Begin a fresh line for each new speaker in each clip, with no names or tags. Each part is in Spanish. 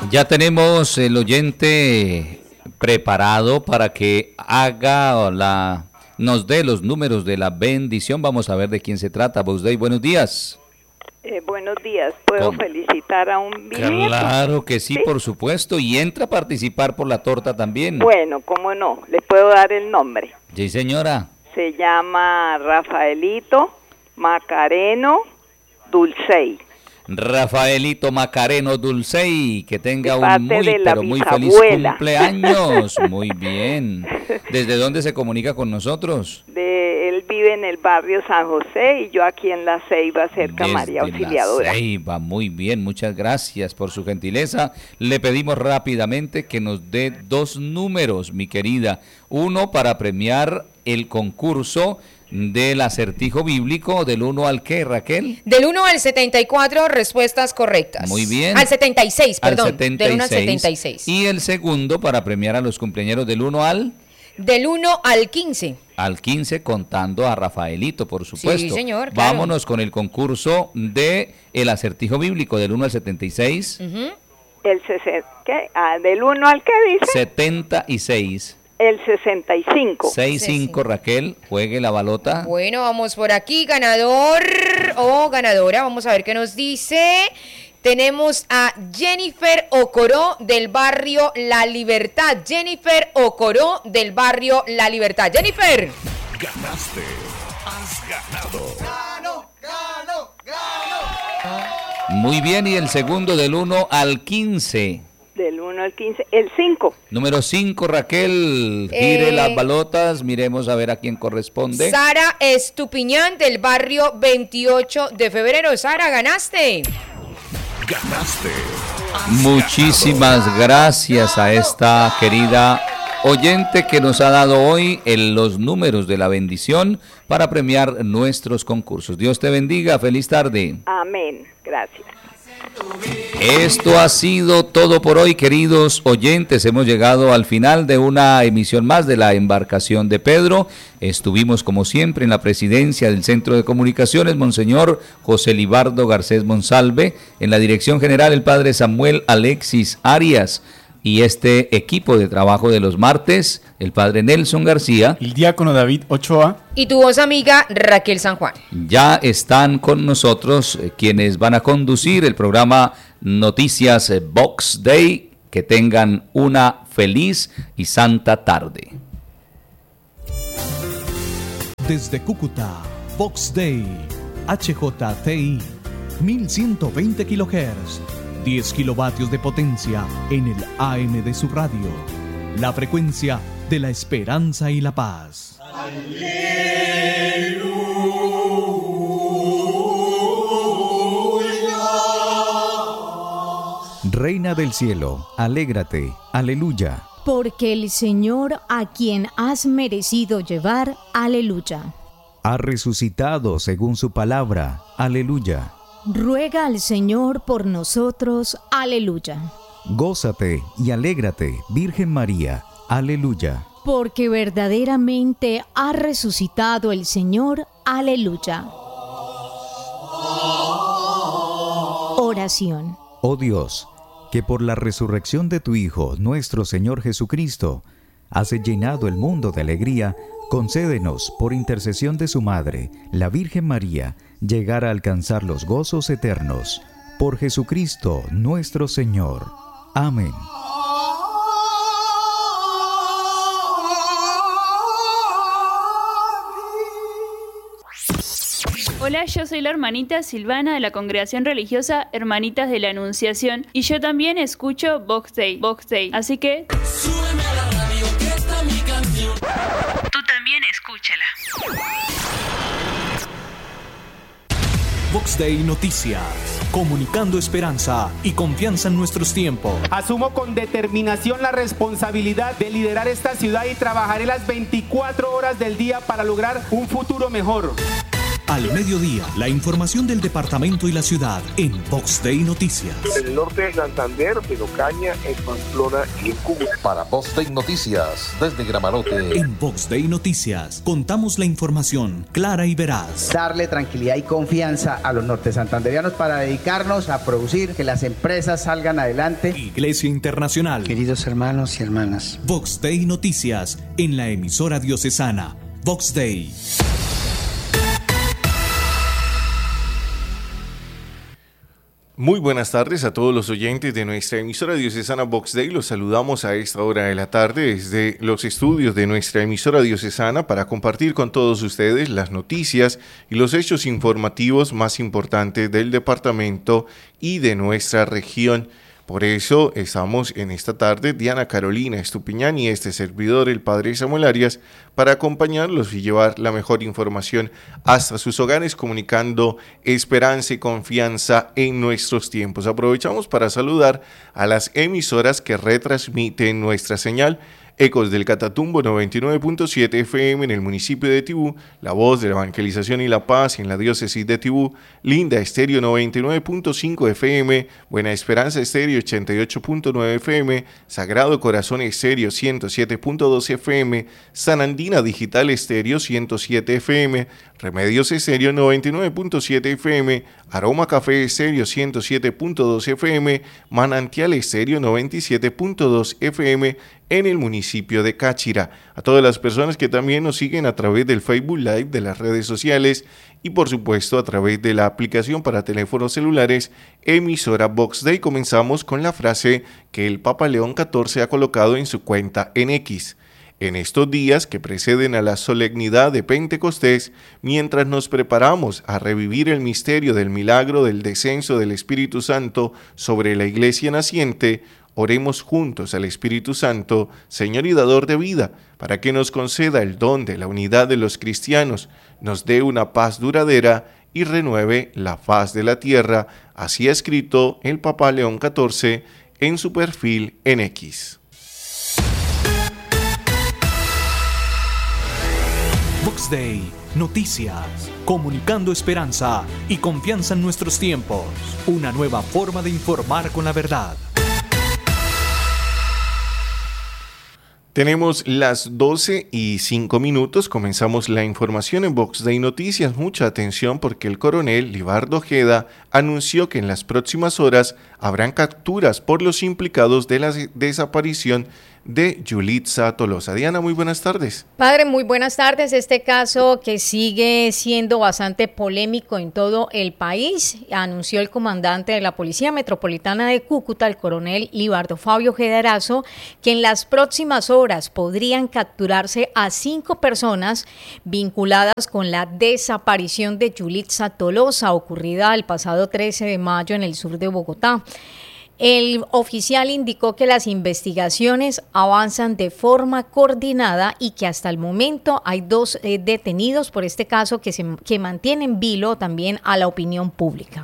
Ya tenemos el oyente preparado para que nos dé los números de la bendición. Vamos a ver de quién se trata. Bosday, buenos días.
Buenos días. ¿Puedo felicitar a un bisnieto?
Claro que sí, por supuesto. Y entra a participar por la torta también.
Bueno, cómo no. ¿Le puedo dar el nombre?
Sí, señora.
Se llama Rafaelito Macareno Dulcey.
Rafaelito Macareno Dulcey, que tenga un muy feliz cumpleaños. Muy bien. ¿Desde dónde se comunica con nosotros?
Él vive en el barrio San José y yo aquí en La Ceiba, cerca de María Auxiliadora.
La Ceiba, muy bien, muchas gracias por su gentileza. Le pedimos rápidamente que nos dé 2 números, mi querida. Uno para premiar el concurso del acertijo bíblico. ¿Del 1 al qué, Raquel?
Del 1 al 74 respuestas correctas.
Muy bien.
Al 76, perdón.
Al 76.
Del 1 al 76.
Y el segundo para premiar a los cumpleañeros del 1 al...
Del 1 al 15.
Al 15, contando a Rafaelito, por supuesto.
Sí, señor, claro.
Vámonos con el concurso de el acertijo bíblico del 1 al 76.
¿Qué? ¿Del 1 al qué dice?
76.
El 65.
65, Raquel, juegue la balota.
Bueno, vamos por aquí, ganador o ganadora. Vamos a ver qué nos dice. Tenemos a Jennifer Ocoró del barrio La Libertad. Jennifer Ocoró del barrio La Libertad. Jennifer.
Ganaste. Has ganado.
Gano. Muy bien, y el segundo del 1 al 15.
Del 1 al 15, el 5.
Número 5, Raquel, gire las balotas, miremos a ver a quién corresponde.
Sara Estupiñán del barrio 28 de febrero. Sara, ganaste.
Ganaste.
Muchísimas gracias a esta querida oyente que nos ha dado hoy los números de la bendición para premiar nuestros concursos. Dios te bendiga, feliz tarde.
Amén, gracias.
Esto ha sido todo por hoy, queridos oyentes. Hemos llegado al final de una emisión más de la Embarcación de Pedro. Estuvimos, como siempre, en la presidencia del Centro de Comunicaciones, Monseñor José Libardo Garcés Monsalve. En la dirección general, el Padre Samuel Alexis Arias. Y este equipo de trabajo de los martes, el Padre Nelson García,
el diácono David Ochoa
y tu voz amiga Raquel San Juan.
Ya están con nosotros quienes van a conducir el programa Noticias Vox Day. Que tengan una feliz y santa tarde.
Desde Cúcuta, Vox Day, HJTI, 1120 kHz. 10 kilovatios de potencia en el AM de su radio. La frecuencia de la esperanza y la paz.
¡Aleluya!
Reina del cielo, alégrate, aleluya.
Porque el Señor a quien has merecido llevar, aleluya.
Ha resucitado según su palabra, aleluya.
Ruega al Señor por nosotros, aleluya.
Gózate y alégrate, Virgen María, aleluya.
Porque verdaderamente ha resucitado el Señor, aleluya. Oración.
Oh Dios, que por la resurrección de tu Hijo, nuestro Señor Jesucristo, has llenado el mundo de alegría, concédenos, por intercesión de su Madre, la Virgen María, llegar a alcanzar los gozos eternos. Por Jesucristo nuestro Señor. Amén.
Hola, yo soy la hermanita Silvana de la Congregación Religiosa Hermanitas de la Anunciación y yo también escucho Vox Day, así que súbeme a la radio que está mi canción. Tú también escúchala.
Vox Day Noticias, comunicando esperanza y confianza en nuestros tiempos.
Asumo con determinación la responsabilidad de liderar esta ciudad y trabajaré las 24 horas del día para lograr un futuro mejor.
Al mediodía, la información del departamento y la ciudad en Vox Day Noticias.
En el norte de Santander, en Ocaña, en Pamplona y en Cúcuta.
Para Vox Day Noticias, desde Gramarote.
En Vox Day Noticias, contamos la información clara y veraz.
Darle tranquilidad y confianza a los norte santanderianos para dedicarnos a producir, que las empresas salgan adelante.
Iglesia Internacional.
Queridos hermanos y hermanas.
Vox Day Noticias, en la emisora diocesana Vox Day.
Muy buenas tardes a todos los oyentes de nuestra emisora diocesana Vox Day. Los saludamos a esta hora de la tarde desde los estudios de nuestra emisora diocesana para compartir con todos ustedes las noticias y los hechos informativos más importantes del departamento y de nuestra región. Por eso estamos en esta tarde, Diana Carolina Estupiñán y este servidor, el Padre Samuel Arias, para acompañarlos y llevar la mejor información hasta sus hogares, comunicando esperanza y confianza en nuestros tiempos. Aprovechamos para saludar a las emisoras que retransmiten nuestra señal. Ecos del Catatumbo 99.7 FM en el municipio de Tibú, La Voz de la Evangelización y la Paz en la diócesis de Tibú, Linda Estéreo 99.5 FM, Buena Esperanza Estéreo 88.9 FM, Sagrado Corazón Estéreo 107.2 FM, San Andina Digital Estéreo 107 FM, Remedios Estéreo 99.7 FM, Aroma Café Estéreo 107.2 FM, Manantial Estéreo 97.2 FM en el municipio de Cáchira. A todas las personas que también nos siguen a través del Facebook Live, de las redes sociales y por supuesto a través de la aplicación para teléfonos celulares emisora Vox Day. Comenzamos con la frase que el Papa León XIV ha colocado en su cuenta en X. En estos días que preceden a la solemnidad de Pentecostés, mientras nos preparamos a revivir el misterio del milagro del descenso del Espíritu Santo sobre la Iglesia naciente, oremos juntos al Espíritu Santo, Señor y Dador de vida, para que nos conceda el don de la unidad de los cristianos, nos dé una paz duradera y renueve la faz de la tierra. Así ha escrito el Papa León XIV en su perfil en X.
Vox Day, noticias, comunicando esperanza y confianza en nuestros tiempos. Una nueva forma de informar con la verdad.
Tenemos las 12:05. Comenzamos la información en Vox Day Noticias. Mucha atención porque el coronel Libardo Ojeda anunció que en las próximas horas habrán capturas por los implicados de la desaparición de Yulitza Tolosa. Diana, muy buenas tardes.
Padre, muy buenas tardes. Este caso que sigue siendo bastante polémico en todo el país, anunció el comandante de la Policía Metropolitana de Cúcuta, el coronel Libardo Fabio Ojeda Erazo, que en las próximas horas podrían capturarse a 5 personas vinculadas con la desaparición de Yulitza Tolosa, ocurrida el pasado 13 de mayo en el sur de Bogotá. El oficial indicó que las investigaciones avanzan de forma coordinada y que hasta el momento hay 2 detenidos por este caso que mantienen vilo también a la opinión pública.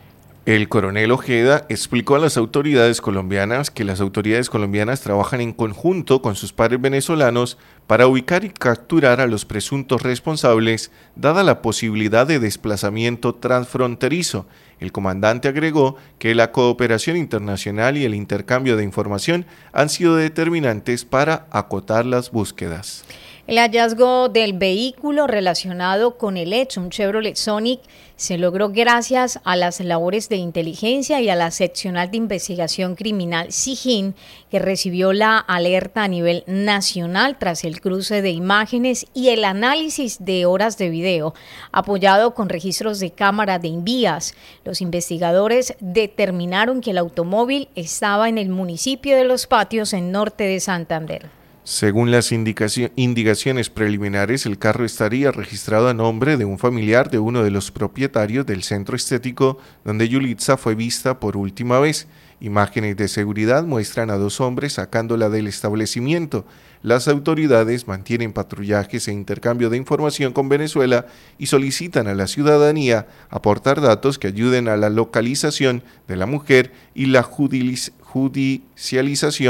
El coronel Ojeda explicó a las autoridades colombianas que las autoridades colombianas trabajan en conjunto con sus pares venezolanos para ubicar y capturar a los presuntos responsables, dada la posibilidad de desplazamiento transfronterizo. El comandante agregó que la cooperación internacional y el intercambio de información han sido determinantes para acotar las búsquedas.
El hallazgo del vehículo relacionado con el hecho, un Chevrolet Sonic, se logró gracias a las labores de inteligencia y a la seccional de investigación criminal SIGIN, que recibió la alerta a nivel nacional tras el cruce de imágenes y el análisis de horas de video, apoyado con registros de cámara de Invías. Los investigadores determinaron que el automóvil estaba en el municipio de Los Patios, en norte de Santander.
Según las indicaciones preliminares, el carro estaría registrado a nombre de un familiar de uno de los propietarios del centro estético donde Yulitza fue vista por última vez. Imágenes de seguridad muestran a 2 hombres sacándola del establecimiento. Las autoridades mantienen patrullajes e intercambio de información con Venezuela y solicitan a la ciudadanía aportar datos que ayuden a la localización de la mujer y la judicialización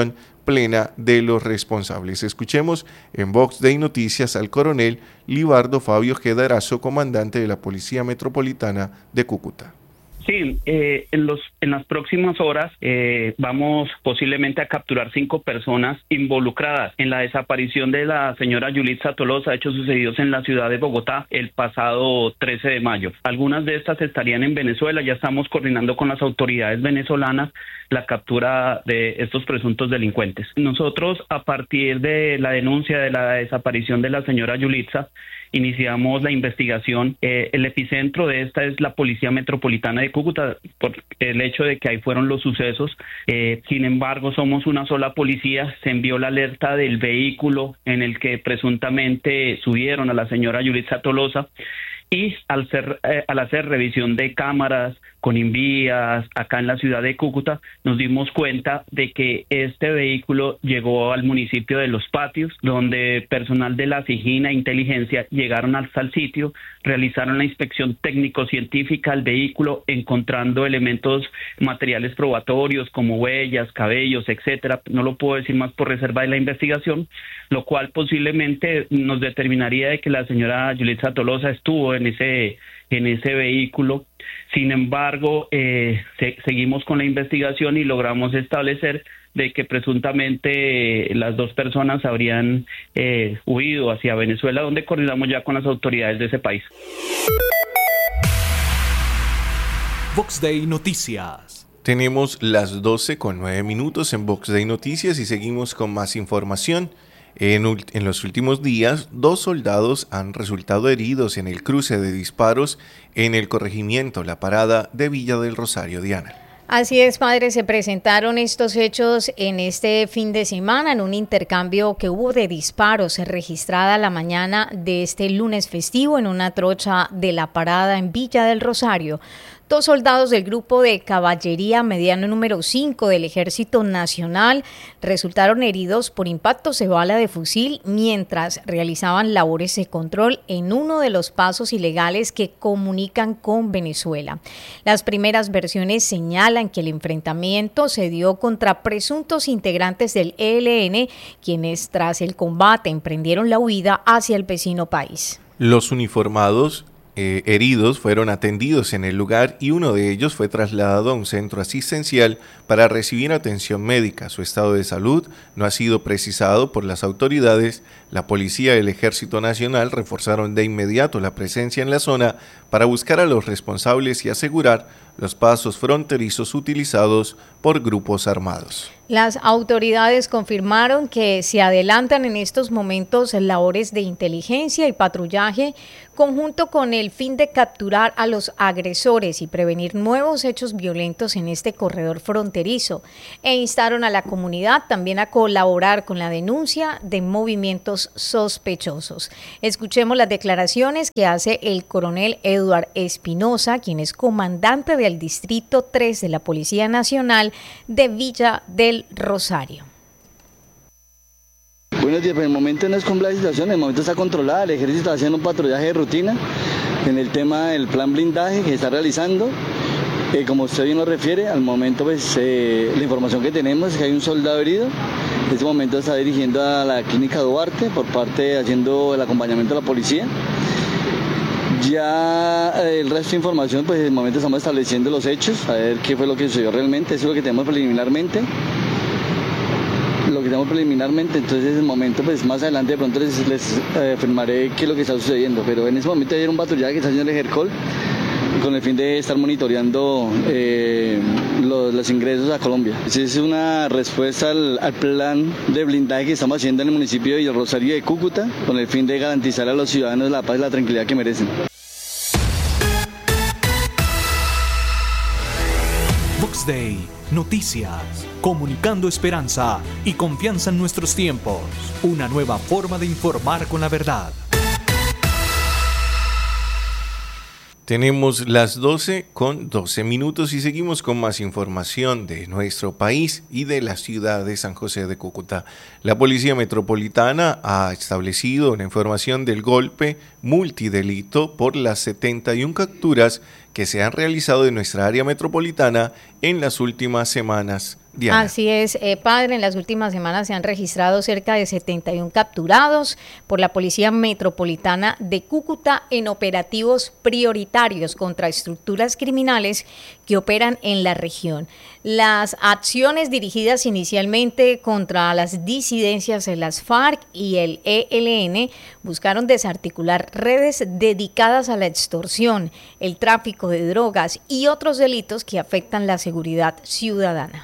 plena de los responsables. Escuchemos en Vox Day Noticias al coronel Libardo Fabio Gedrazo, comandante de la Policía Metropolitana de Cúcuta.
Sí, en las próximas horas vamos posiblemente a capturar 5 personas involucradas en la desaparición de la señora Yulitza Tolosa, hechos sucedidos en la ciudad de Bogotá el pasado 13 de mayo. Algunas de estas estarían en Venezuela, ya estamos coordinando con las autoridades venezolanas la captura de estos presuntos delincuentes. Nosotros, a partir de la denuncia de la desaparición de la señora Yulitza, iniciamos la investigación. El epicentro de esta es la Policía Metropolitana de Cúcuta, por el hecho de que ahí fueron los sucesos. Sin embargo, somos una sola policía. Se envió la alerta del vehículo en el que presuntamente subieron a la señora Yulitza Tolosa. Y al hacer revisión de cámaras con invías acá en la ciudad de Cúcuta, nos dimos cuenta de que este vehículo llegó al municipio de Los Patios, donde personal de la SIGINA e Inteligencia llegaron hasta el sitio, realizaron la inspección técnico-científica al vehículo, encontrando elementos materiales probatorios como huellas, cabellos, etcétera. No lo puedo decir más por reserva de la investigación, lo cual posiblemente nos determinaría de que la señora Yulitza Tolosa estuvo en ese vehículo. Sin embargo, seguimos con la investigación y logramos establecer de que presuntamente las 2 personas habrían huido hacia Venezuela, donde coordinamos ya con las autoridades de ese país.
Vox Day Noticias.
Tenemos las 12:09 en Vox Day Noticias y seguimos con más información. En los últimos días, 2 soldados han resultado heridos en el cruce de disparos en el corregimiento La Parada de Villa del Rosario. Diana.
Así es, padre, se presentaron estos hechos en este fin de semana en un intercambio que hubo de disparos registrada la mañana de este lunes festivo en una trocha de La Parada en Villa del Rosario. 2 soldados del grupo de caballería mediano número 5 del Ejército Nacional resultaron heridos por impactos de bala de fusil mientras realizaban labores de control en uno de los pasos ilegales que comunican con Venezuela. Las primeras versiones señalan que el enfrentamiento se dio contra presuntos integrantes del ELN, quienes tras el combate emprendieron la huida hacia el vecino país.
Los uniformados heridos fueron atendidos en el lugar y uno de ellos fue trasladado a un centro asistencial para recibir atención médica. Su estado de salud no ha sido precisado por las autoridades. La policía y el Ejército Nacional reforzaron de inmediato la presencia en la zona para buscar a los responsables y asegurar los pasos fronterizos utilizados por grupos armados.
Las autoridades confirmaron que se adelantan en estos momentos labores de inteligencia y patrullaje conjunto con el fin de capturar a los agresores y prevenir nuevos hechos violentos en este corredor fronterizo, e instaron a la comunidad también a colaborar con la denuncia de movimientos sospechosos. Escuchemos las declaraciones que hace el coronel Eduard Espinosa, quien es comandante del Distrito 3 de la Policía Nacional de Villa del Rosario.
Buenos días, pues en el momento no es compleja la situación, en el momento está controlada, el ejército está haciendo un patrullaje de rutina en el tema del plan blindaje que está realizando. Como usted bien lo refiere, al momento pues la información que tenemos es que hay un soldado herido. En este momento está dirigiendo a la clínica Duarte por parte haciendo el acompañamiento de la policía. Ya el resto de información, pues en el momento estamos estableciendo los hechos, a ver qué fue lo que sucedió realmente, eso es lo que tenemos preliminarmente. Entonces en el momento, pues más adelante de pronto les afirmaré qué es lo que está sucediendo, pero en ese momento hay un patrullaje que está haciendo el Ejercol con el fin de estar monitoreando los ingresos a Colombia. Esa es una respuesta al plan de blindaje que estamos haciendo en el municipio de Rosario de Cúcuta con el fin de garantizar a los ciudadanos la paz y la tranquilidad que merecen.
Vox Day, noticias, comunicando esperanza y confianza en nuestros tiempos. Una nueva forma de informar con la verdad.
Tenemos las 12:12 y seguimos con más información de nuestro país y de la ciudad de San José de Cúcuta. La Policía Metropolitana ha establecido una información del golpe multidelito por las 71 capturas que se han realizado en nuestra área metropolitana en las últimas semanas Diana.
Así es, padre, en las últimas semanas se han registrado cerca de 71 capturados por la Policía Metropolitana de Cúcuta en operativos prioritarios contra estructuras criminales que operan en la región. Las acciones dirigidas inicialmente contra las disidencias de las FARC y el ELN buscaron desarticular redes dedicadas a la extorsión, el tráfico de drogas y otros delitos que afectan la seguridad ciudadana.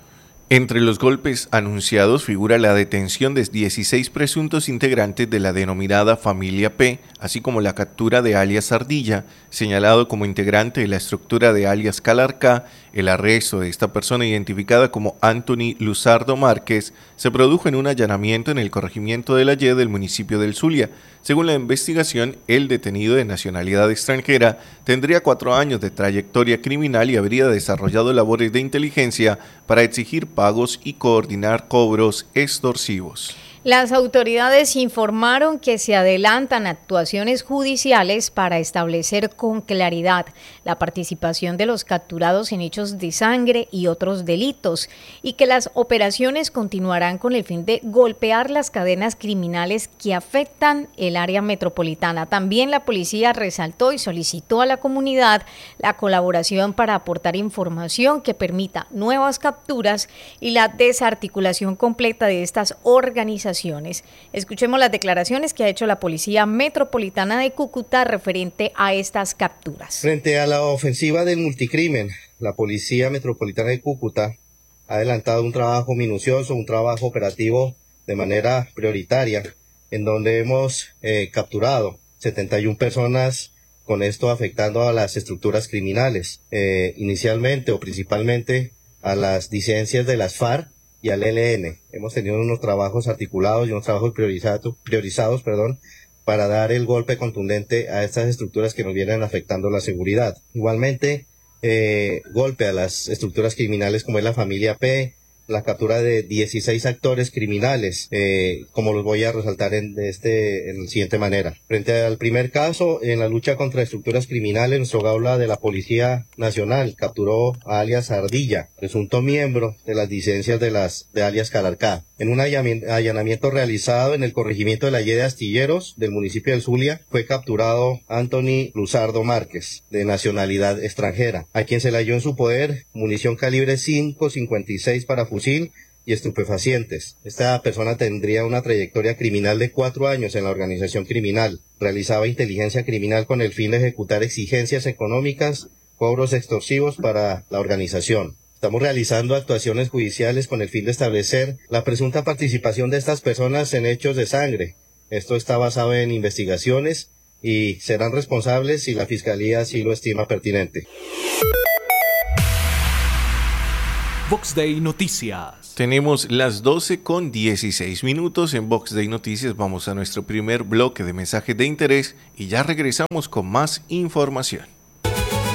Entre los golpes anunciados figura la detención de 16 presuntos integrantes de la denominada Familia P, así como la captura de alias Ardilla, señalado como integrante de la estructura de alias Calarcá. El arresto de esta persona, identificada como Anthony Luzardo Márquez, se produjo en un allanamiento en el corregimiento de la Y del municipio del Zulia. Según la investigación, el detenido de nacionalidad extranjera tendría 4 años de trayectoria criminal y habría desarrollado labores de inteligencia para exigir pagos y coordinar cobros extorsivos.
Las autoridades informaron que se adelantan actuaciones judiciales para establecer con claridad la participación de los capturados en hechos de sangre y otros delitos, y que las operaciones continuarán con el fin de golpear las cadenas criminales que afectan el área metropolitana. También la policía resaltó y solicitó a la comunidad la colaboración para aportar información que permita nuevas capturas y la desarticulación completa de estas organizaciones. Escuchemos las declaraciones que ha hecho la Policía Metropolitana de Cúcuta referente a estas capturas.
Frente a la ofensiva del multicrimen, la Policía Metropolitana de Cúcuta ha adelantado un trabajo minucioso, un trabajo operativo de manera prioritaria, en donde hemos capturado 71 personas, con esto afectando a las estructuras criminales, inicialmente o principalmente a las disidencias de las FARC y al ELN. Hemos tenido unos trabajos articulados y unos trabajos priorizados, para dar el golpe contundente a estas estructuras que nos vienen afectando la seguridad. Igualmente, golpe a las estructuras criminales como es la Familia P, la captura de 16 actores criminales, como los voy a resaltar en la siguiente manera. Frente al primer caso, en la lucha contra estructuras criminales, nuestro Gaula de la Policía Nacional capturó a alias Ardilla, presunto miembro de las disidencias de alias Calarcá. En un allanamiento realizado en el corregimiento de la Y de Astilleros del municipio del Zulia, fue capturado Anthony Luzardo Márquez, de nacionalidad extranjera, a quien se le halló en su poder munición calibre .556 para fusil y estupefacientes. Esta persona tendría una trayectoria criminal de 4 años en la organización criminal. Realizaba inteligencia criminal con el fin de ejecutar exigencias económicas, cobros extorsivos para la organización. Estamos realizando actuaciones judiciales con el fin de establecer la presunta participación de estas personas en hechos de sangre. Esto está basado en investigaciones y serán responsables si la Fiscalía así lo estima pertinente.
Vox Day Noticias.
Tenemos las 12:16 en Vox Day Noticias. Vamos a nuestro primer bloque de mensajes de interés y ya regresamos con más información.